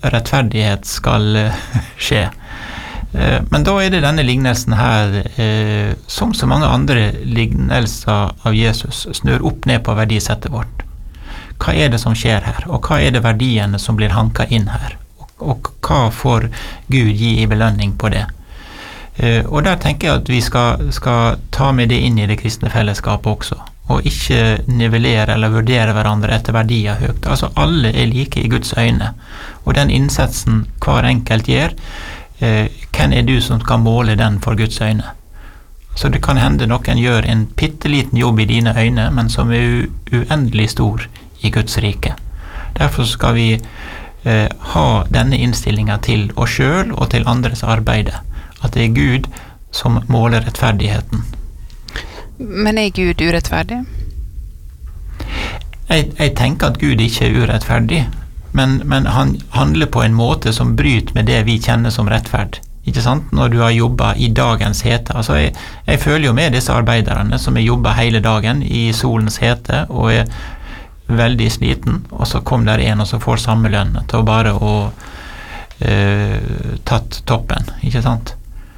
rettferdighet skal skje. Men da det denne lignelsen her, som så mange andre lignelser av Jesus, snur opp ned på verdisettet vårt. Hva det som skjer her, og hva det verdiene som blir hanket inn her, og hva får Gud gi i belønning på det? Og der tenker jeg at vi skal ta med det inn i det kristne fellesskapet også, og ikke nivellere eller vurdere hverandre etter verdier høyt. Altså alle like i Guds øyne, og den innsatsen hver enkelt gjør, hvem du som skal måle den for Guds øyne? Så det kan hende noen gjør en pitteliten jobb i dine øyne, men som uendelig stor i Guds rike. Derfor skal vi ha denne innstillingen til oss selv og til andres arbeide, at det Gud som måler rettferdigheten. Men Gud urettferdig? Jeg tenker at Gud ikke urettferdig, men han handler på en måte som bryter med det vi kjenner som rettferd. Ikke sant? Når du har jobbet i dagens hete. Altså jeg føler jo med disse arbeiderne som har jobbet hele dagen i solens hete og veldig sliten, og så kom der en og så får samme lønn til bare å tatt toppen, ikke sant?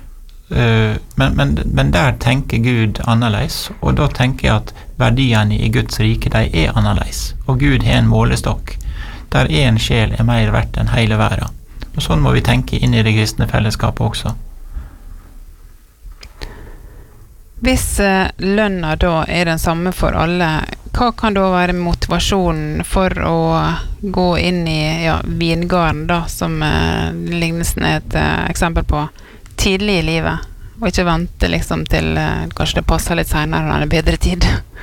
Men der tenker Gud annerledes, og da tenker jeg at verdiene i Guds rike, de annerledes, og Gud har en målestokk der en sjel mer verdt enn hele verden, og sånn må vi tenke inn i det kristne fellesskapet også. Hvis lønna da den samme for alle, hva kan da være motivasjonen for å gå inn i vingarden da, som lignelsen et eksempel på, tidlig i livet, og ikke vente liksom til kanskje det passer litt senere når det bedre tid?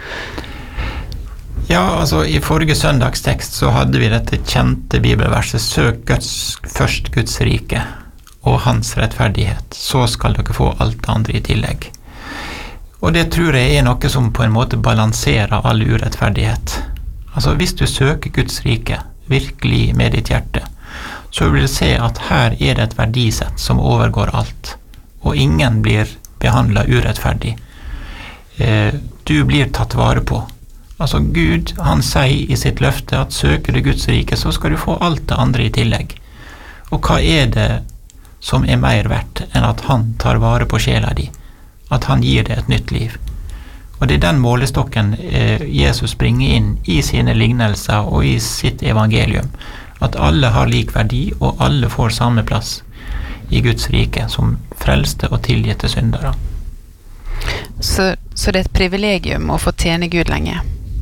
Ja, altså i forrige søndagstekst så hadde vi dette kjente bibelverset: «Søk først Guds rike og hans rettferdighet, så skal dere få alt det andre i tillegg.» Og det tror jeg noe som på en måte balanserer all urettferdighet. Altså hvis du søker Guds rike virkelig med ditt hjerte, så vil du se at her det et verdisett som overgår alt, og ingen blir behandlet urettferdig. Du blir tatt vare på. Altså Gud, han sier i sitt løfte at søker du Guds rike, så skal du få alt det andre i tillegg. Og hva det som mer verdt enn at han tar vare på sjela di? At han gir det et nytt liv. Og det den målestokken Jesus bringer inn i sine lignelser og i sitt evangelium, at alle har lik verdi, og alle får samme plass i Guds rike som frelste og tilgitte syndere. Så det et privilegium å få tjene Gud lenge?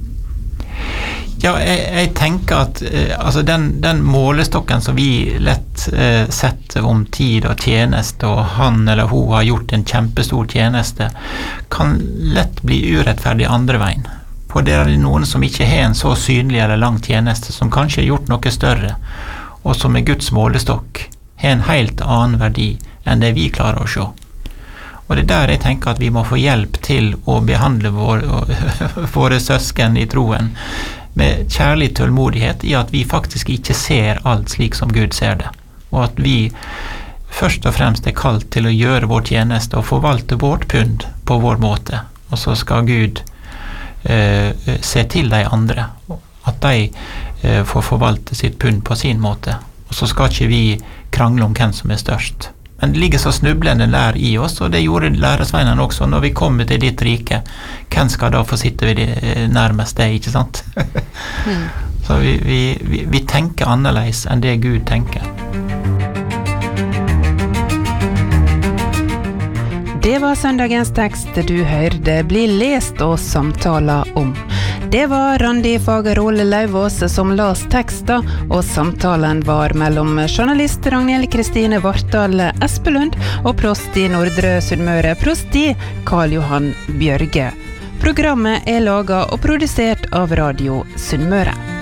Ja, jeg tenker at altså den målestokken som vi lett setter om tid og tjeneste, og han eller hun har gjort en kjempestor tjeneste, kan lett bli urettferdig andre veien. For det noen som ikke har en så synlig eller lang tjeneste, som kanskje har gjort noe større, og som Guds målestokk har en helt annen verdi enn det vi klarer å se. Og det der jeg tenker at vi må få hjelp til å behandle våre søsken i troen med kjærlig tålmodighet i at vi faktisk ikke ser alt slik som Gud ser det, og at vi først og fremst kalt til å gjøre vår tjeneste og forvalte vårt pund på vår måte, og så skal Gud se til de andre, at de får forvalte sitt pund på sin måte, og så skal ikke vi krangle om hvem som størst. Men det ligger så snublende lær i oss, og det gjorde læresveinene også. Når vi kommer til ditt rike, hvem skal da få sitte ved det nærmeste, ikke sant? Så vi tenker annerledes enn det Gud tenker. Det var søndagens tekst du hørte bli lest og samtaler om. Det var Randi Fagerol Lauvås som las teksten, og samtalen var mellom journalist Ragnhild Kristine Vartdal Espelund og prost i Nordre Sunnmøre, prosti Karl Johan Bjørge. Programmet laget og produsert av Radio Sunnmøre.